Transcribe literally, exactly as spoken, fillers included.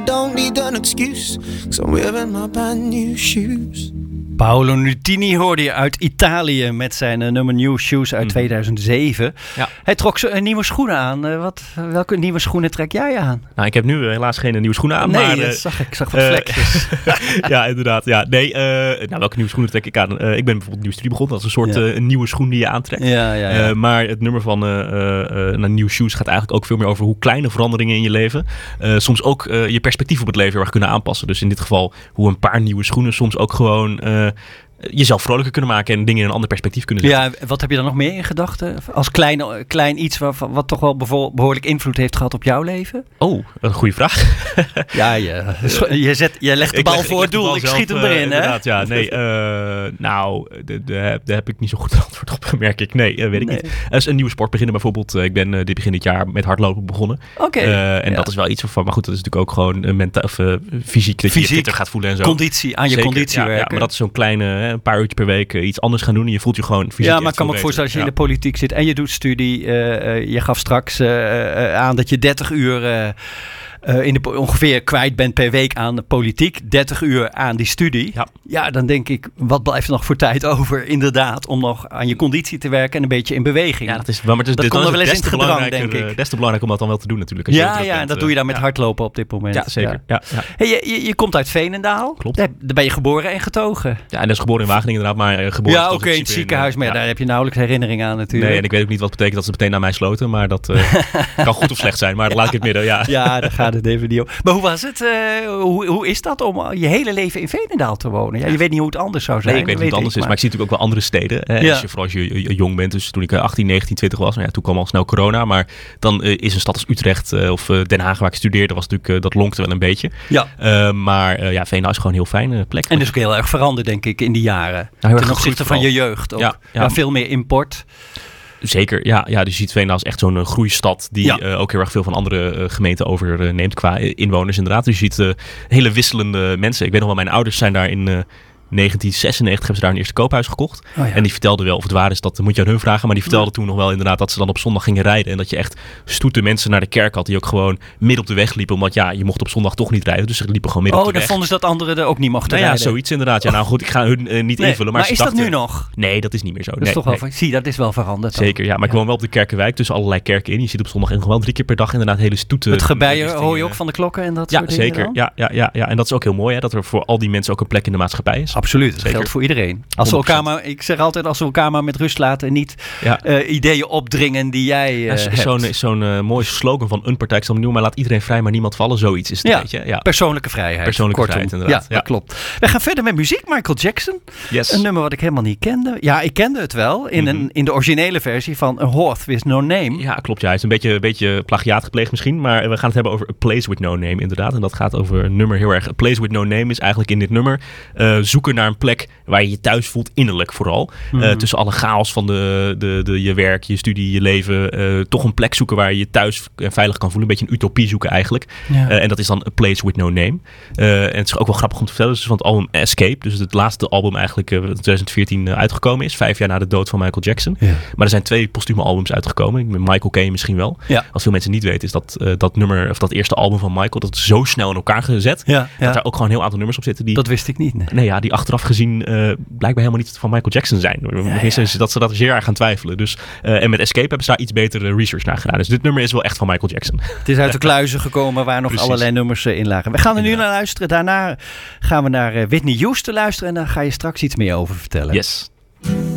don't need an excuse, 'cause I'm wearing my brand new shoes. Paolo Nutini hoorde je uit Italië met zijn uh, nummer New Shoes uit tweeduizend zeven. Ja. Hij trok zijn nieuwe schoenen aan. Uh, wat, welke nieuwe schoenen trek jij aan? Nou, ik heb nu helaas geen nieuwe schoenen aan. Nee, maar, dat uh, zag ik. Ik zag wat vlekjes. Ja, inderdaad. Ja. Nee, uh, nou, welke nieuwe schoenen trek ik aan? Uh, ik ben bijvoorbeeld een nieuwe studie begonnen. Dat is een soort ja. uh, een nieuwe schoen die je aantrekt. Ja, ja, ja. Uh, maar het nummer van uh, uh, uh, New Shoes gaat eigenlijk ook veel meer over hoe kleine veranderingen in je leven uh, soms ook uh, je perspectief op het leven heel erg kunnen aanpassen. Dus in dit geval hoe een paar nieuwe schoenen soms ook gewoon Uh, jezelf vrolijker kunnen maken en dingen in een ander perspectief kunnen zetten. Ja, wat heb je dan nog meer in gedachten? Als klein, klein iets wat, wat toch wel behoorlijk invloed heeft gehad op jouw leven? Oh, een goede vraag. Ja, je, je, zet, je legt de bal leg, voor het doel. Ik zelf, schiet hem erin, uh, hè? Ja, nee. Uh, nou, daar heb ik niet zo goed antwoord op, merk ik. Nee, uh, weet ik nee. niet. Er is een nieuwe sport beginnen bijvoorbeeld. Ik ben uh, dit begin dit jaar met hardlopen begonnen. Oké. Okay, uh, en ja. dat is wel iets van, maar goed, dat is natuurlijk ook gewoon uh, mentaal of uh, fysiek dat fysiek, je je fitter gaat voelen en zo. Conditie, aan je Zeker, conditie ja, werken. Ja, maar dat is zo'n kleine, een paar uurtjes per week uh, iets anders gaan doen en je voelt je gewoon fysiek. Ja, maar ik kan me ook voorstellen als je ja. in de politiek zit en je doet studie. Uh, uh, je gaf straks uh, uh, aan dat je dertig uur uh, uh, in de, ongeveer kwijt bent per week aan de politiek. dertig uur aan die studie. Ja. ja, dan denk ik, wat blijft er nog voor tijd over inderdaad om nog aan je conditie te werken en een beetje in beweging. Ja, dat is wel, maar het is, dat komt er wel eens in het gedrang, denk ik. Uh, des te belangrijk om dat dan wel te doen natuurlijk. Als ja, je ja, en dat doe je dan met ja. hardlopen op dit moment. Ja, zeker. Ja. Ja, ja. Hey, je, je, je komt uit Veenendaal. Klopt. Daar, daar ben je geboren en getogen. Ja, en dat is geboren in Wageningen inderdaad, maar uh, geboren ja, oké, okay, in het ziekenhuis, in, maar ja. daar heb je nauwelijks herinnering aan natuurlijk. Nee, en ik weet ook niet wat het betekent dat ze meteen naar mij sloten, maar dat uh, kan goed of slecht zijn, maar laat ik het midden, ja. Ja, daar gaat het even niet om. Maar hoe was het? Uh, hoe, hoe is dat om je hele leven in Veenendaal te wonen? Ja, je weet niet hoe het anders zou zijn. Nee, ik weet niet hoe het anders ik, is, maar ik zie natuurlijk ook wel andere steden. Hè, ja. als je, vooral als je jong bent, dus toen ik achttien, negentien, twintig was, nou ja, toen kwam al snel corona, maar dan uh, is een stad als Utrecht uh, of uh, Den Haag waar ik studeerde, was natuurlijk, uh, dat lonkte wel een beetje. Ja. Uh, maar uh, ja, Veenendaal is gewoon een heel fijne plek. En dus ook heel erg veranderd, denk ik, in die jaren. Nou, ten opzichte van je jeugd ook. Ja, ja. Ja, veel meer import. Zeker, ja, ja. Dus je ziet Veenendaal is echt zo'n uh, groeistad die ja. uh, ook heel erg veel van andere uh, gemeenten overneemt uh, qua inwoners inderdaad. Dus je ziet uh, hele wisselende mensen. Ik weet nog wel, mijn ouders zijn daar in Uh, negentien zesennegentig hebben ze daar een eerste koophuis gekocht. Oh ja. En die vertelde wel, of het waar is, dat moet je aan hun vragen. Maar die vertelde ja. toen nog wel inderdaad dat ze dan op zondag gingen rijden. En dat je echt stoete mensen naar de kerk had die ook gewoon midden op de weg liepen. Omdat ja, je mocht op zondag toch niet rijden. Dus ze liepen gewoon midden oh, op de weg. Oh, dan vonden ze dat anderen er ook niet mochten nou rijden. Ja, zoiets inderdaad. Ja, nou goed, ik ga hun uh, niet nee, invullen. Maar, maar is dachten, dat nu nog? Nee, dat is niet meer zo. Dat nee, is toch nee. wel, zie, dat is wel veranderd. Dan. Zeker, ja. Maar ik woon wel op de Kerkenwijk tussen allerlei kerken in. Je ziet op zondag nog wel drie keer per dag inderdaad hele stoeten. Het gebijen hoor je ook van de klokken en dat ja, soort zeker. dingen Ja, ja, ja, ja. En dat is ook heel mooi, hè, dat er voor al die mensen ook een plek in de maatschappij is. Absoluut, dat zeker. Geldt voor iedereen. Als we elkaar maar, ik zeg altijd, als we elkaar maar met rust laten en niet ja. uh, ideeën opdringen die jij uh, ja, hebt. Zo'n, zo'n uh, mooie slogan van een partij, ik zal hem noemen, maar laat iedereen vrij, maar niemand vallen. Zoiets is het ja. een beetje. Ja. Persoonlijke vrijheid. Persoonlijke kortom. vrijheid, inderdaad. Ja, dat ja. klopt. We gaan verder met muziek. Michael Jackson. Yes. Een nummer wat ik helemaal niet kende. Ja, ik kende het wel in, mm-hmm. een, in de originele versie van A Horse With No Name. Ja, klopt. Ja. Het is een beetje, een beetje plagiaat gepleegd misschien, maar we gaan het hebben over A Place With No Name inderdaad. En dat gaat over een nummer heel erg. A Place With No Name is eigenlijk in dit nummer uh, zoeken naar een plek waar je je thuis voelt, innerlijk vooral. Mm-hmm. Uh, tussen alle chaos van de, de, de, je werk, je studie, je leven. Uh, toch een plek zoeken waar je je thuis en veilig kan voelen. Een beetje een utopie zoeken eigenlijk. Ja. Uh, en dat is dan A Place With No Name. Uh, en het is ook wel grappig om te vertellen. Dus van het album Escape. Dus het laatste album eigenlijk uh, twintig veertien uh, uitgekomen is. Vijf jaar na de dood van Michael Jackson. Ja. Maar er zijn twee postume albums uitgekomen. Michael ken je misschien wel. Ja. Als veel mensen niet weten is dat uh, dat nummer, of dat eerste album van Michael, dat is zo snel in elkaar gezet. Ja, ja. Dat daar ook gewoon een heel aantal nummers op zitten. Die, dat wist ik niet. Nee, nee ja, die achteraf gezien uh, blijkbaar helemaal niet van Michael Jackson zijn. Ja, ja. Dat ze dat zeer erg gaan twijfelen. Dus, uh, en met Escape hebben ze daar iets betere research naar gedaan. Dus dit nummer is wel echt van Michael Jackson. Het is uit de kluizen gekomen waar nog Precies. allerlei nummers uh, in lagen. We gaan er nu Inderdaad. naar luisteren. Daarna gaan we naar uh, Whitney Houston luisteren. En daar ga je straks iets meer over vertellen. Yes.